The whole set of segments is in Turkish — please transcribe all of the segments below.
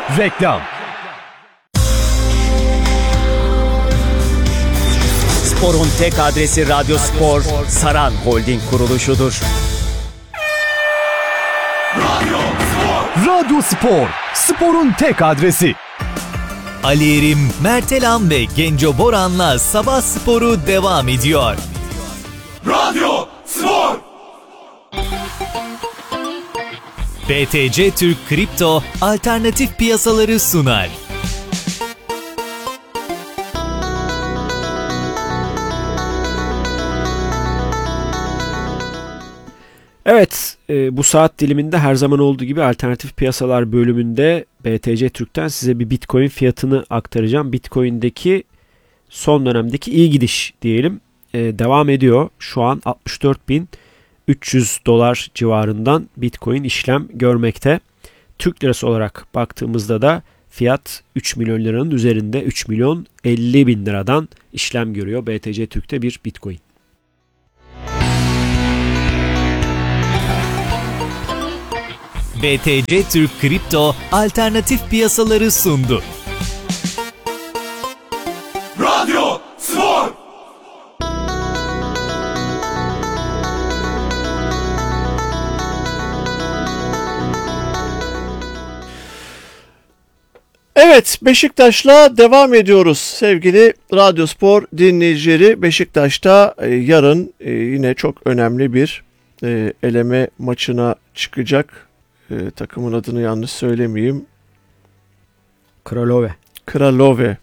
Reklam. Spor'un tek adresi Radyo Spor, Saran Holding kuruluşudur. Radyo Spor, sporun tek adresi. Ali Erim, Mert Elam ve Genco Boran'la Sabah Sporu devam ediyor. Radyo Spor. BTC Türk Kripto alternatif piyasaları sunar. Evet, bu saat diliminde her zaman olduğu gibi alternatif piyasalar bölümünde BTC Türk'ten size bir Bitcoin fiyatını aktaracağım. Bitcoin'deki son dönemdeki iyi gidiş diyelim devam ediyor. Şu an 64.300 dolar civarından Bitcoin işlem görmekte. Türk lirası olarak baktığımızda da fiyat 3 milyon liranın üzerinde, 3 milyon 50 bin liradan işlem görüyor BTC Türk'te bir Bitcoin. BTC Türk Kripto alternatif piyasaları sundu. Radyo Spor. Evet, Beşiktaş'la devam ediyoruz sevgili Radyospor dinleyicileri. Beşiktaş'ta yarın yine çok önemli bir eleme maçına çıkacak. Takımın adını yanlış söylemeyeyim. Kralove.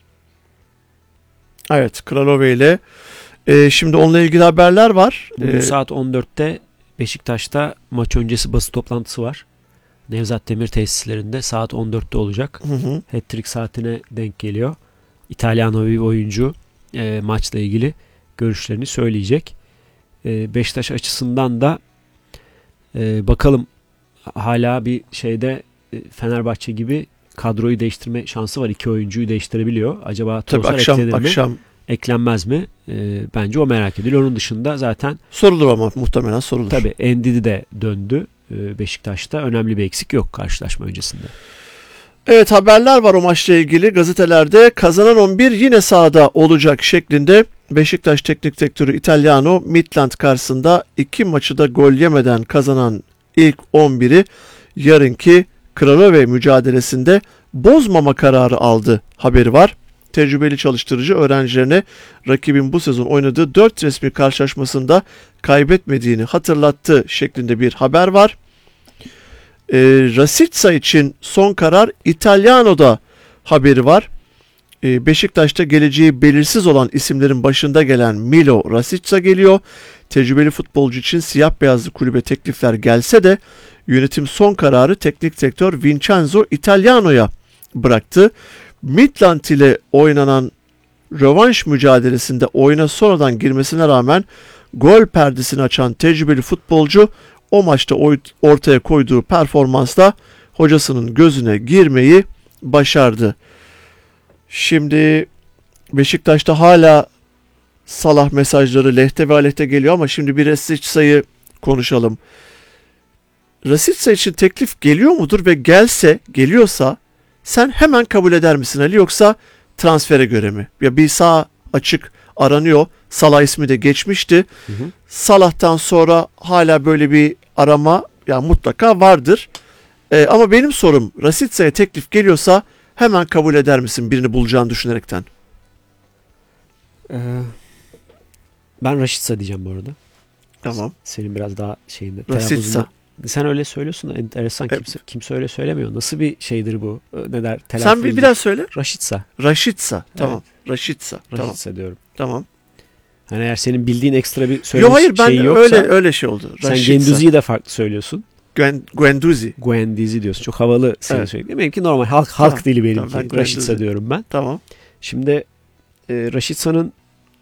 Evet, Kralove ile şimdi onunla ilgili haberler var. Bugün saat 14'te Beşiktaş'ta maç öncesi basın toplantısı var. Nevzat Demir tesislerinde saat 14'te olacak. Hat-trick saatine denk geliyor. İtalyan bir oyuncu maçla ilgili görüşlerini söyleyecek. Beşiktaş açısından da bakalım, hala bir şeyde Fenerbahçe gibi kadroyu değiştirme şansı var. 2 oyuncuyu değiştirebiliyor. Acaba Trossard eklenir mi? Eklenmez mi? Bence o merak ediliyor. Onun dışında zaten sorulur ama muhtemelen sorulur. Tabii Ndidi de döndü Beşiktaş'ta. Önemli bir eksik yok karşılaşma öncesinde. Evet, haberler var o maçla ilgili. Gazetelerde kazanan 11 yine sahada olacak şeklinde. Beşiktaş Teknik Direktörü Italiano Midland karşısında 2 maçı da gol yemeden kazanan ilk 11'i yarınki Kralove mücadelesinde bozmama kararı aldı haberi var. Tecrübeli çalıştırıcı öğrencilerine rakibin bu sezon oynadığı 4 resmi karşılaşmasında kaybetmediğini hatırlattı şeklinde bir haber var. Rashica için son karar İtalyano'da haberi var. Beşiktaş'ta geleceği belirsiz olan isimlerin başında gelen Milo Rashica geliyor. Tecrübeli futbolcu için siyah beyazlı kulübe teklifler gelse de yönetim son kararı teknik direktör Vincenzo Italiano'ya bıraktı. Midland ile oynanan rövanş mücadelesinde oyuna sonradan girmesine rağmen gol perdesini açan tecrübeli futbolcu o maçta ortaya koyduğu performansla hocasının gözüne girmeyi başardı. Şimdi Beşiktaş'ta hala Salah mesajları lehte ve aleyhte geliyor ama şimdi bir Rasica'yı konuşalım. Rashica için teklif geliyor mudur ve geliyorsa sen hemen kabul eder misin Ali, yoksa transfere göre mi? Ya bir sağ açık aranıyor. Salah ismi de geçmişti. Salah'tan sonra hala böyle bir arama ya mutlaka vardır. Ama benim sorum, Rashica'ya teklif geliyorsa hemen kabul eder misin birini bulacağını düşünerekten? Ben Rashica diyeceğim bu arada. Tamam. Senin biraz daha şeyinde. Rashica. Sen öyle söylüyorsun da enteresan, kimse öyle söylemiyor. Nasıl bir şeydir bu? Ne der? Sen bir daha söyle. Rashica. Tamam. Evet. Rashica. Tamam. Diyorum. Tamam. Hani eğer senin bildiğin ekstra bir söylem Yok, hayır, ben şeyi yoksa. öyle şey oldu. Sen Genduzi'yi de farklı söylüyorsun. Guendouzi diyorsun. Çok havalı senin söylediğin. Benimki normal halk dili benimki. Tamam, Rashica diyorum ben. Tamam. Şimdi Rashica'nın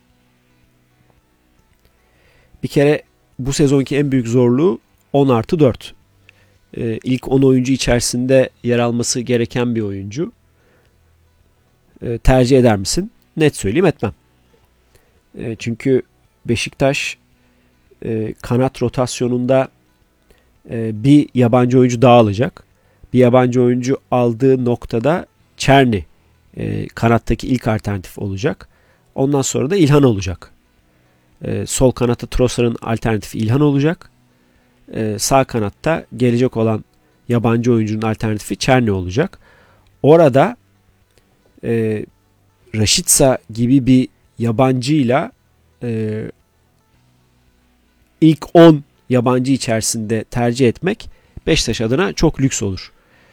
bir kere bu sezonki en büyük zorluğu 10+4. İlk 10 oyuncu içerisinde yer alması gereken bir oyuncu. Tercih eder misin? Net söyleyeyim, etmem. Çünkü Beşiktaş kanat rotasyonunda bir yabancı oyuncu daha alacak. bir yabancı oyuncu aldığı noktada Çerni kanattaki ilk alternatif olacak. Ondan sonra da İlhan olacak. Sol kanatta Trossard'ın alternatifi İlhan olacak. Sağ kanatta gelecek olan yabancı oyuncunun alternatifi Çerni olacak. Orada Rashica gibi bir yabancıyla ilk 10 yabancı içerisinde tercih etmek Beşiktaş adına çok lüks olur.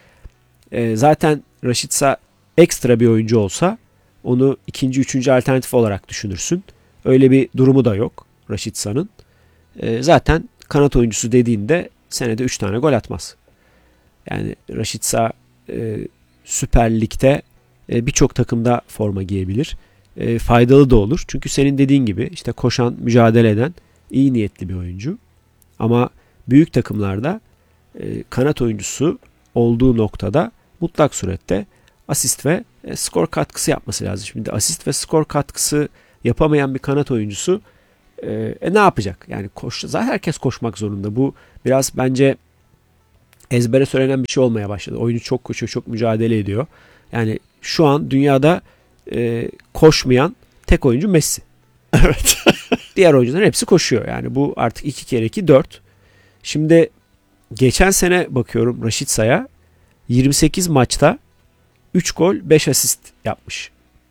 Zaten Rashica ekstra bir oyuncu olsa onu ikinci, üçüncü alternatif olarak düşünürsün. Öyle bir durumu da yok Rashica'nın. Zaten kanat oyuncusu dediğinde senede 3 tane gol atmaz. Yani Rashica Süper Lig'de birçok takımda forma giyebilir. Faydalı da olur. Çünkü senin dediğin gibi işte koşan, mücadele eden iyi niyetli bir oyuncu. Ama büyük takımlarda kanat oyuncusu olduğu noktada mutlak surette asist ve skor katkısı yapması lazım. Şimdi asist ve skor katkısı yapamayan bir kanat oyuncusu ne yapacak? Yani zaten herkes koşmak zorunda. Bu biraz bence ezbere söylenen bir şey olmaya başladı. Oyuncu çok koşuyor, çok mücadele ediyor. Yani şu an dünyada koşmayan tek oyuncu Messi. Evet. Diğer oyuncuların hepsi koşuyor. Yani bu artık 2 kere 2 4. Şimdi geçen sene bakıyorum Rashica'ya 28 maçta 3 gol 5 asist yapmış.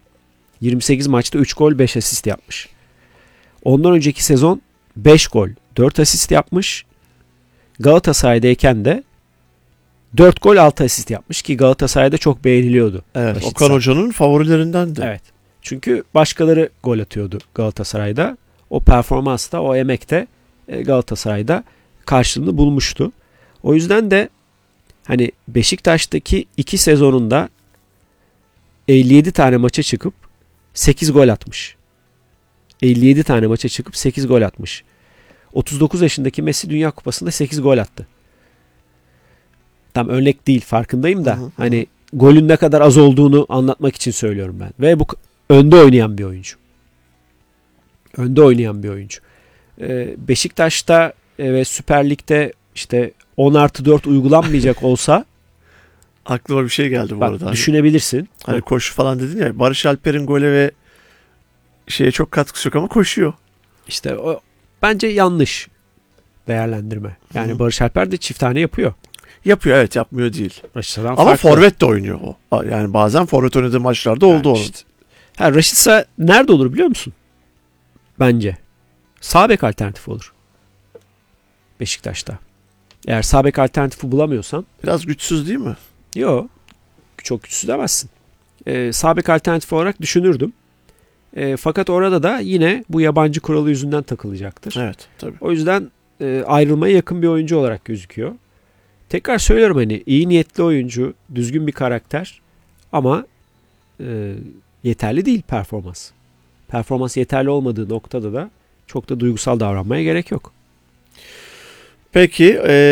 28 maçta 3 gol 5 asist yapmış. Ondan önceki sezon 5 gol 4 asist yapmış. Galatasaray'dayken de 4 gol 6 asist yapmış ki Galatasaray'da çok beğeniliyordu. Evet, Rashica. Okan Hoca'nın favorilerindendi. Evet. Çünkü başkaları gol atıyordu Galatasaray'da. O performansta, o emekte Galatasaray'da karşılığını bulmuştu. O yüzden de hani Beşiktaş'taki 2 sezonunda 57 tane maça çıkıp 8 gol atmış. 57 tane maça çıkıp 8 gol atmış. 39 yaşındaki Messi Dünya Kupası'nda 8 gol attı. Tam örnek değil, farkındayım da hani golün ne kadar az olduğunu anlatmak için söylüyorum ben. Ve bu önde oynayan bir oyuncu. Önde oynayan bir oyuncu. Beşiktaş'ta ve Süper Lig'de işte 10+4 uygulanmayacak olsa Aklıma bir şey geldi bu bak, arada. düşünebilirsin. Hani koşu falan dedin ya. Barış Alper'in gole ve şeye çok katkısı yok ama koşuyor. İşte o bence yanlış değerlendirme. Yani Barış Alper de çift tane yapıyor. Yapıyor, evet, yapmıyor değil. Rashica'dan Ama farklı. forvet de oynuyor o. Yani bazen forvet oynadığı maçlarda oldu onun. işte. Rashica nerede olur biliyor musun? Bence. Sağ bek alternatifi olur. Beşiktaş'ta. Eğer sağ bek alternatifi bulamıyorsan Biraz güçsüz değil mi? yok. Çok güçsüz demezsin. Sağ bek alternatifi olarak düşünürdüm. Fakat orada da yine bu yabancı kuralı yüzünden takılacaktır. Evet, tabii. O yüzden ayrılmaya yakın bir oyuncu olarak gözüküyor. Tekrar söylüyorum hani iyi niyetli oyuncu, düzgün bir karakter ama yeterli değil performans. Performans yeterli olmadığı noktada da çok da duygusal davranmaya gerek yok. Peki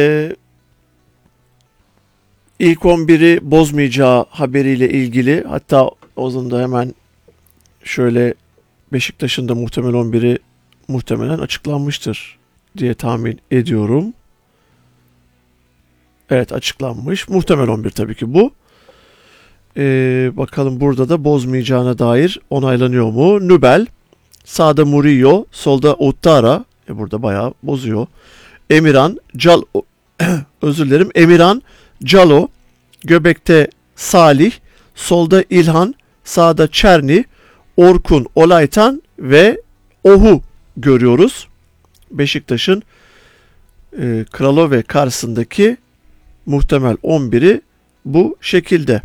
ilk 11'i bozmayacağı haberiyle ilgili, hatta o zaman da hemen şöyle Beşiktaş'ın da muhtemel 11'i muhtemelen açıklanmıştır diye tahmin ediyorum. Evet, açıklanmış. Muhtemel 11 tabii ki bu. Bakalım burada da bozmayacağına dair onaylanıyor mu? Nübel, sağda Murillo, solda Ouattara. Burada bayağı bozuyor. Emirhan, Emirhan, Calo, göbekte Salih, solda İlhan, sağda Çerni, Orkun, Olaytan ve Ohu görüyoruz. Beşiktaş'ın Kralove karşısındaki muhtemel 11'i bu şekilde.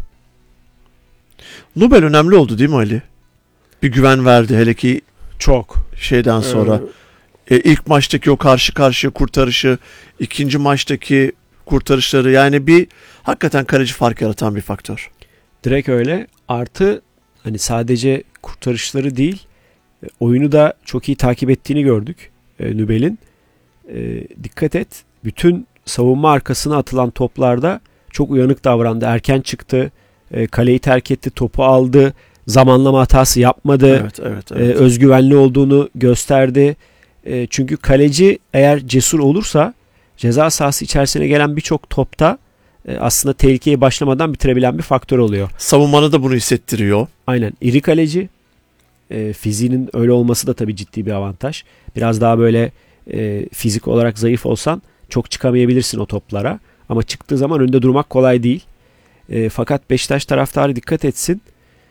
Nubel önemli oldu değil mi Ali? Bir güven verdi hele ki Çok. şeyden sonra. İlk maçtaki o karşı karşıya kurtarışı, ikinci maçtaki kurtarışları, yani bir hakikaten kaleci fark yaratan bir faktör. Direkt öyle. Artı hani sadece kurtarışları değil, oyunu da çok iyi takip ettiğini gördük Nübel'in. Dikkat et, bütün savunma arkasına atılan toplarda çok uyanık davrandı. Erken çıktı, kaleyi terk etti, topu aldı, zamanlama hatası yapmadı. Evet. Özgüvenli olduğunu gösterdi. Çünkü kaleci eğer cesur olursa ceza sahası içerisine gelen birçok topta aslında tehlikeye başlamadan bitirebilen bir faktör oluyor. Savunmanı da bunu hissettiriyor. Aynen. İri kaleci. Fiziğinin öyle olması da tabii ciddi bir avantaj. Biraz daha böyle fizik olarak zayıf olsan çok çıkamayabilirsin o toplara. Ama çıktığı zaman önünde durmak kolay değil. Fakat Beşiktaş taraftarı dikkat etsin.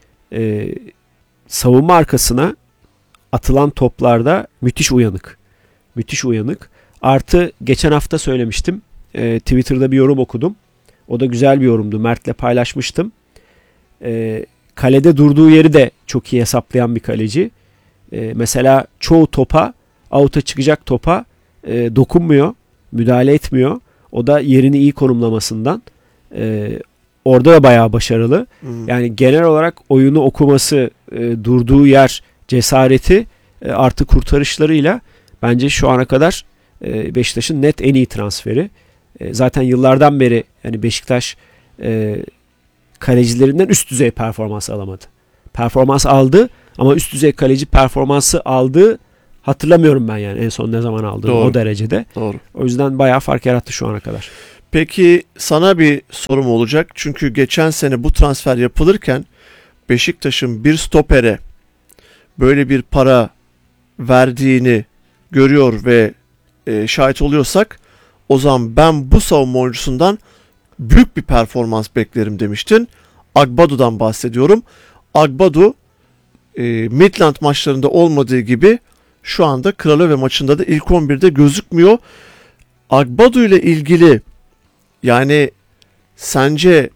Savunma arkasına atılan toplarda müthiş uyanık. Müthiş uyanık. Artı geçen hafta söylemiştim. Twitter'da bir yorum okudum. O da güzel bir yorumdu. Mert'le paylaşmıştım. Kalede durduğu yeri de çok iyi hesaplayan bir kaleci. Mesela çoğu topa, out'a çıkacak topa dokunmuyor, müdahale etmiyor. O da yerini iyi konumlamasından. Orada da bayağı başarılı. Yani genel olarak oyunu okuması, durduğu yer, cesareti artı kurtarışlarıyla bence şu ana kadar Beşiktaş'ın net en iyi transferi. Zaten yıllardan beri yani Beşiktaş kalecilerinden üst düzey performans alamadı. Performans aldı ama üst düzey kaleci performansı aldığı hatırlamıyorum ben yani en son ne zaman aldığını o derecede. Doğru. O yüzden bayağı fark yarattı şu ana kadar. Peki sana bir sorum olacak. Çünkü geçen sene bu transfer yapılırken Beşiktaş'ın bir stopere böyle bir para verdiğini görüyor ve şahit oluyorsak o zaman ben bu savunma oyuncusundan büyük bir performans beklerim demiştin. Agbadu'dan bahsediyorum. Agbadu Midland maçlarında olmadığı gibi şu anda Kralöve maçında da ilk 11'de gözükmüyor. Agbadu ile ilgili yani sence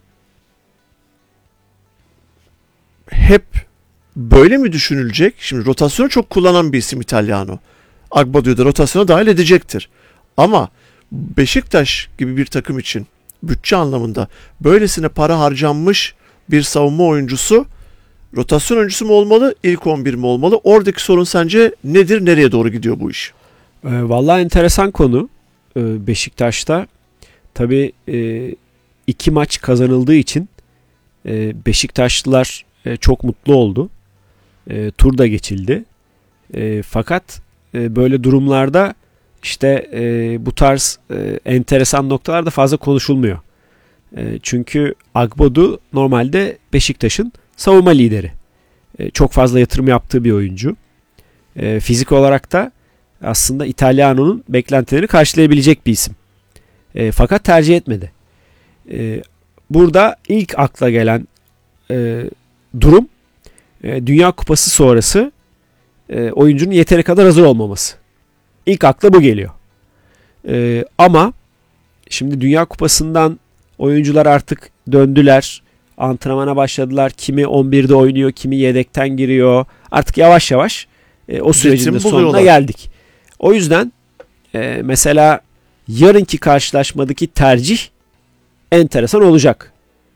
hep böyle mi düşünülecek? Şimdi rotasyonu çok kullanan bir isim Italiano. Agbadu'yu da rotasyona dahil edecektir. Ama Beşiktaş gibi bir takım için bütçe anlamında böylesine para harcanmış bir savunma oyuncusu rotasyon oyuncusu mu olmalı, ilk 11 mi olmalı? Oradaki sorun sence nedir? Nereye doğru gidiyor bu iş? Vallahi enteresan konu. Beşiktaş'ta tabii 2 maç kazanıldığı için Beşiktaşlılar çok mutlu oldu. Tur da geçildi. Fakat böyle durumlarda işte bu tarz enteresan noktalarda fazla konuşulmuyor. Çünkü Agbadu normalde Beşiktaş'ın savunma lideri. Çok fazla yatırım yaptığı bir oyuncu. Fizik olarak da aslında Italiano'nun beklentilerini karşılayabilecek bir isim. Fakat tercih etmedi. Burada ilk akla gelen durum Dünya Kupası sonrası oyuncunun yeteri kadar hazır olmaması. İlk akla bu geliyor. Ama şimdi Dünya Kupası'ndan oyuncular artık döndüler. Antrenmana başladılar. Kimi 11'de oynuyor, kimi yedekten giriyor. Artık yavaş yavaş o sürecin de sonuna geldik. O yüzden mesela yarınki karşılaşmadaki tercih enteresan olacak.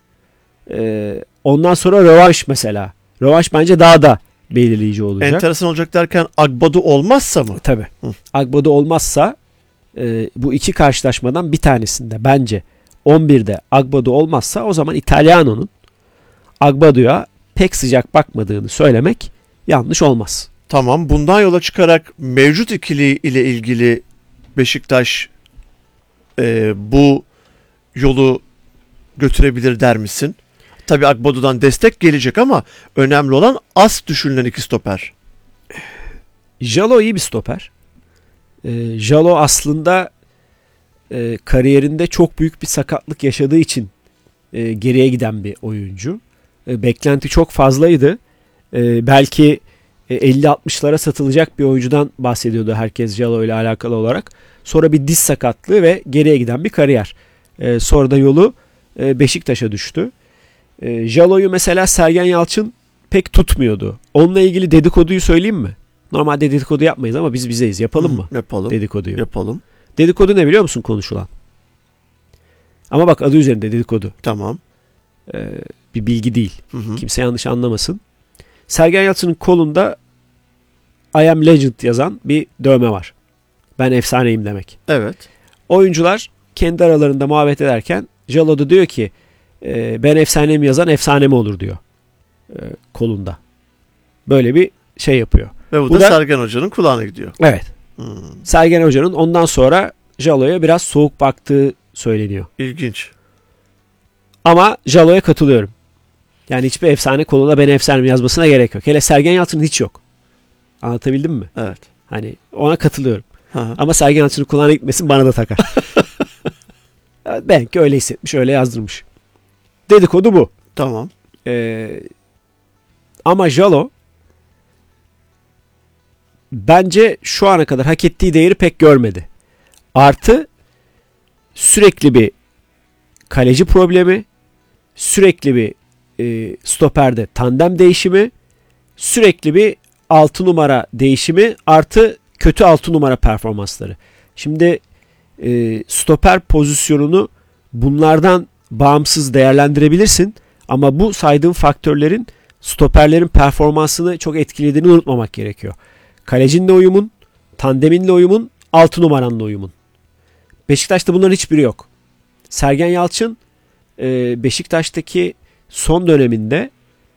Ondan sonra rövanş mesela. Rövanş bence daha da belirleyici olacak. Enteresan olacak derken Agbadu olmazsa mı? Tabii. Agbadu olmazsa bu iki karşılaşmadan bir tanesinde bence 11'de Agbadu olmazsa o zaman Italiano'nun Agbadu'ya pek sıcak bakmadığını söylemek yanlış olmaz. Tamam. Bundan yola çıkarak mevcut ikili ile ilgili Beşiktaş bu yolu götürebilir der misin? Tabii Agbadu'dan destek gelecek ama önemli olan az düşünülen iki stoper. Jalo iyi bir stoper. Jalo aslında kariyerinde çok büyük bir sakatlık yaşadığı için geriye giden bir oyuncu. Beklenti çok fazlaydı. Belki 50-60'lara satılacak bir oyuncudan bahsediyordu herkes Jalo ile alakalı olarak. Sonra bir diz sakatlığı ve geriye giden bir kariyer. Sonra da yolu Beşiktaş'a düştü. Jalo'yu mesela Sergen Yalçın pek tutmuyordu. Onunla ilgili dedikoduyu söyleyeyim mi? Normalde dedikodu yapmayız ama biz bizeyiz. Yapalım mı? Yapalım. Dedikoduyu. Yapalım. Dedikodu ne biliyor musun konuşulan? Ama bak adı üzerinde dedikodu. Tamam. Bir bilgi değil. Hı. Kimse yanlış anlamasın. Sergen Yalçın'ın kolunda I am legend yazan bir dövme var. Ben efsaneyim demek. Evet. Oyuncular kendi aralarında muhabbet ederken Jalo da diyor ki ben efsaneyim yazan efsane mi olur diyor kolunda. Böyle bir şey yapıyor. Ve bu da Sergen Hoca'nın kulağına gidiyor. Evet. Sergen Hoca'nın ondan sonra Jalo'ya biraz soğuk baktığı söyleniyor. İlginç. Ama Jalo'ya katılıyorum. Yani hiçbir efsane koluna ben efsanem yazmasına gerek yok. Hele Sergen Yalçın'ın hiç yok. Anlatabildim mi? Evet. Hani ona katılıyorum. Hı hı. Ama Sergen Yalçın'ın kulağına gitmesin, bana da takar. Belki öyle hissetmiş, öyle yazdırmış. Dedikodu bu. Tamam. Ama Jalo bence şu ana kadar hak ettiği değeri pek görmedi. Artı sürekli bir kaleci problemi, sürekli bir stoperde tandem değişimi, sürekli bir 6 numara değişimi, artı kötü 6 numara performansları. Şimdi stoper pozisyonunu bunlardan bağımsız değerlendirebilirsin ama bu saydığım faktörlerin stoperlerin performansını çok etkilediğini unutmamak gerekiyor. Kalecinle uyumun, tandeminle uyumun, 6 numaranla uyumun. Beşiktaş'ta bunların hiçbiri yok. Sergen Yalçın Beşiktaş'taki son döneminde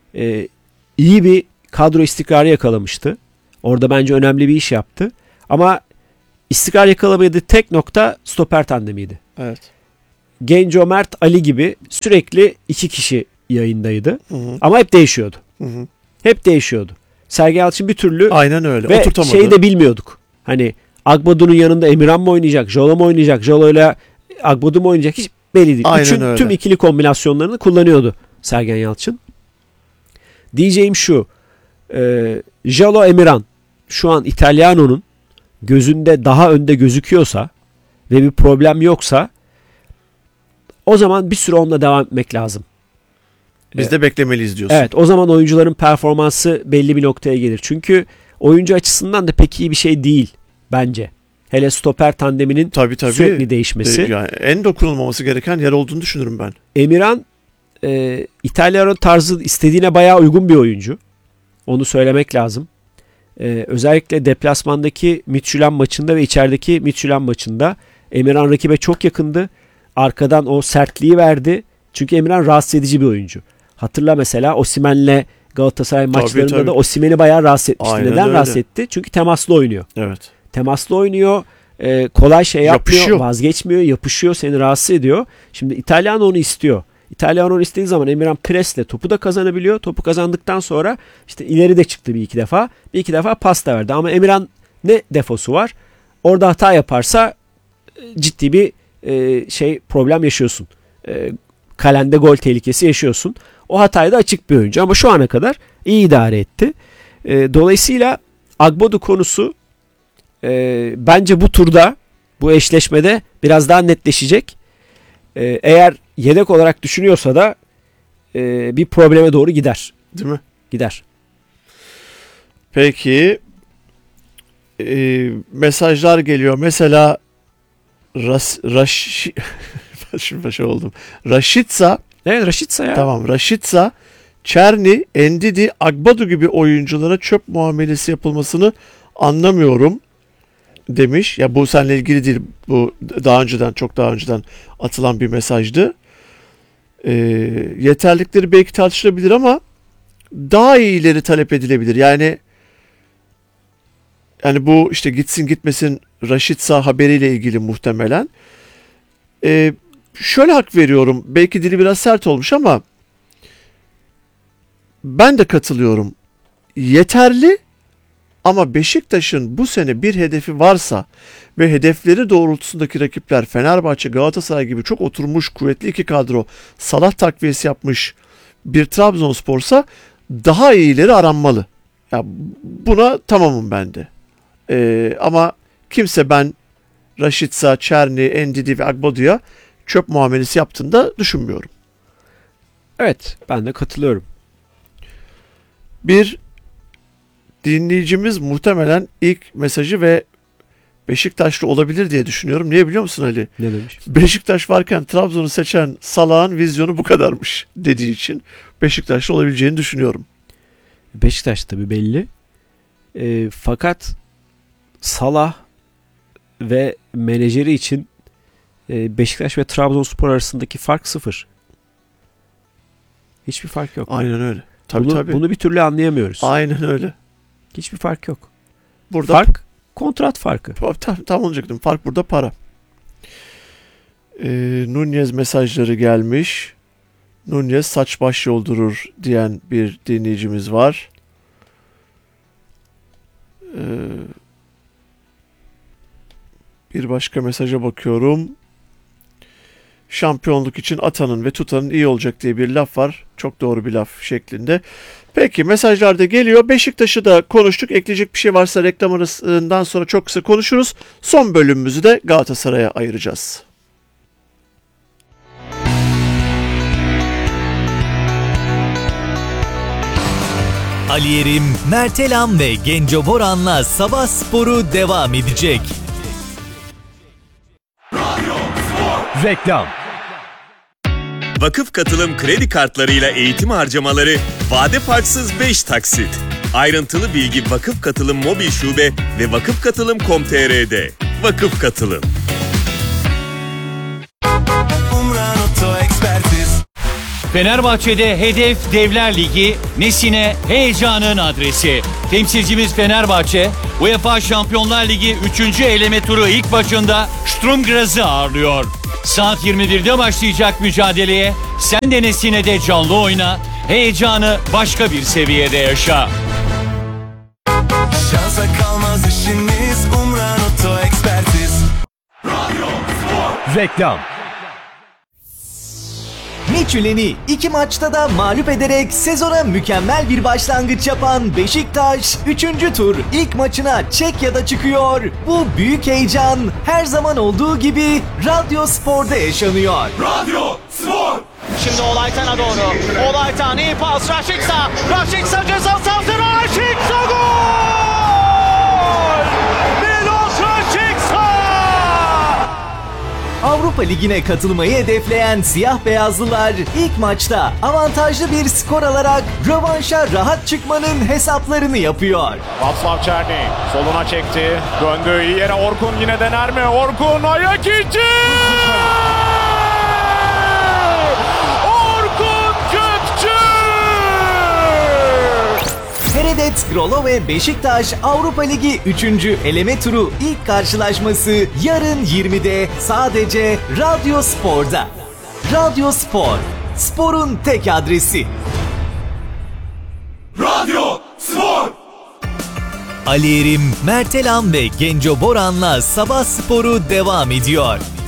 iyi bir kadro istikrarı yakalamıştı. Orada bence önemli bir iş yaptı. Ama istikrar yakalamadığı tek nokta stoper tandemiydi. Evet. Genco, Mert, Ali gibi sürekli 2 kişi yayındaydı. Hı hı. Ama hep değişiyordu. Hı hı. Hep değişiyordu. Sergen Yalçın bir türlü Aynen öyle. ve Oturtamadı. şeyi de bilmiyorduk. Hani Agbadu'nun yanında Emirhan mı oynayacak, Jolo mu oynayacak, Jolo'yla Agbadu mu oynayacak hiç belli değil. Aynen Üçün öyle. tüm ikili kombinasyonlarını kullanıyordu Sergen Yalçın. Diyeceğim şu. Jolo, Emirhan şu an İtalyano'nun gözünde daha önde gözüküyorsa ve bir problem yoksa o zaman bir süre onunla devam etmek lazım. Biz de beklemeliyiz diyorsun. Evet, o zaman oyuncuların performansı belli bir noktaya gelir. Çünkü oyuncu açısından da pek iyi bir şey değil bence. Hele stoper tandeminin Tabii. sürekli değişmesi. Yani en dokunulmaması gereken yer olduğunu düşünürüm ben. Emirhan İtalyan tarzı istediğine bayağı uygun bir oyuncu. Onu söylemek lazım. Özellikle deplasmandaki Midtjylland maçında ve içerideki Midtjylland maçında Emirhan rakibe çok yakındı. Arkadan o sertliği verdi. Çünkü Emirhan rahatsız edici bir oyuncu. Hatırla mesela Osimhen'le Galatasaray maçlarında tabii. da Osimhen'i bayağı rahatsız etmişti. Aynen Neden öyle. rahatsız etti? Çünkü temaslı oynuyor. Evet. Temaslı oynuyor. Kolay şey yapmıyor. Yapışıyor. Vazgeçmiyor. Yapışıyor. Seni rahatsız ediyor. Şimdi İtalyan onu istiyor. İtalyan onu istediği zaman Emirhan presle topu da kazanabiliyor. Topu kazandıktan sonra işte ileri de çıktı bir iki defa. Bir iki defa pas da verdi. Ama Emirhan ne defosu var? Orada hata yaparsa ciddi bir problem yaşıyorsun. Kalende gol tehlikesi yaşıyorsun. O hatayı da açık bir oyuncu. Ama şu ana kadar iyi idare etti. Dolayısıyla Agbadu konusu bence bu turda, bu eşleşmede biraz daha netleşecek. Eğer yedek olarak düşünüyorsa da bir probleme doğru gider. Değil mi? Gider. Peki mesajlar geliyor. Mesela şimdi şey oldum. Raşitsa, Evet, Raşitsa ya. tamam, Raşitsa, Çerni, Endidi, Agbadu gibi oyunculara çöp muamelesi yapılmasını anlamıyorum demiş. Ya bu seninle ilgili değil. Bu çok daha önceden atılan bir mesajdı. Yeterlikleri belki tartışılabilir ama daha iyileri talep edilebilir. Yani bu işte gitsin gitmesin Raşitsa haberiyle ilgili muhtemelen. Şöyle hak veriyorum. Belki dili biraz sert olmuş ama ben de katılıyorum. Yeterli ama Beşiktaş'ın bu sene bir hedefi varsa ve hedefleri doğrultusundaki rakipler Fenerbahçe, Galatasaray gibi çok oturmuş kuvvetli iki kadro, Salah takviyesi yapmış bir Trabzonspor'sa daha iyileri aranmalı. Ya buna tamamım ben de. Ama kimse ben Raşitsa, Çerni, Endidi ve Agbadu'ya çöp muamelesi yaptığını da düşünmüyorum. Evet, ben de katılıyorum. Bir dinleyicimiz muhtemelen ilk mesajı ve Beşiktaşlı olabilir diye düşünüyorum. Niye biliyor musun Ali? Ne demiş? Beşiktaş varken Trabzon'u seçen Salah'ın vizyonu bu kadarmış dediği için Beşiktaşlı olabileceğini düşünüyorum. Beşiktaş tabii belli. Fakat Salah ve menajeri için Beşiktaş ve Trabzonspor arasındaki fark 0. Hiçbir fark yok. Aynen öyle. Tabii. Bunu bir türlü anlayamıyoruz. Aynen öyle. Hiçbir fark yok. Burada Fark kontrat farkı. tam olacaktım. Fark burada para. Nunez mesajları gelmiş. Nunez saç baş yoldurur diyen bir dinleyicimiz var. Bir başka mesaja bakıyorum. Şampiyonluk için atanın ve tutanın iyi olacak diye bir laf var. Çok doğru bir laf şeklinde. Peki mesajlar da geliyor. Beşiktaş'ı da konuştuk. Ekleyecek bir şey varsa reklam arasından sonra çok kısa konuşuruz. Son bölümümüzü de Galatasaray'a ayıracağız. Ali Yerim, Mertelam ve Genco Boran'la Sabah Sporu devam edecek. Reklam. Vakıf Katılım kredi kartlarıyla eğitim harcamaları vade farksız 5 taksit. Ayrıntılı bilgi Vakıf Katılım mobil şube ve vakıfkatılım.com.tr'de. Vakıf Katılım. Fenerbahçe'de hedef Devler Ligi, Nesine heyecanın adresi. Temsilcimiz Fenerbahçe, UEFA Şampiyonlar Ligi 3. eleme turu ilk maçında Sturm Graz'ı ağırlıyor. Saat 21'de başlayacak mücadeleye sen de Nesine'de canlı oyna, heyecanı başka bir seviyede yaşa. Şansa kalmaz işiniz, Umran Oto Ekspertiz. Reklam. Michelin'i 2 maçta da mağlup ederek sezona mükemmel bir başlangıç yapan Beşiktaş 3. tur ilk maçına Çekya'da çıkıyor. Bu büyük heyecan her zaman olduğu gibi Radyo Spor'da yaşanıyor. Radyo Spor. Şimdi Olaytan'a doğru. Olaytan iyi pas. Raşitsa. Raşitsa ceza sahasına. Raşitsa gol! Milos Raşitsa! Avrupa Ligi'ne katılmayı hedefleyen siyah beyazlılar ilk maçta avantajlı bir skor alarak rövanşa rahat çıkmanın hesaplarını yapıyor. Václav Černý soluna çekti. Döndü iyi yere. Orkun yine dener mi? Orkun ayak içi! Orkun Kökçü! Feredet Grolo ve Beşiktaş Avrupa Ligi 3. eleme turu ilk karşılaşması yarın 20'de sadece Radyo Spor'da. Radyo Spor, sporun tek adresi. Radyo Spor. Ali Yerim, Mertelam ve Genco Boran'la Sabah Sporu devam ediyor.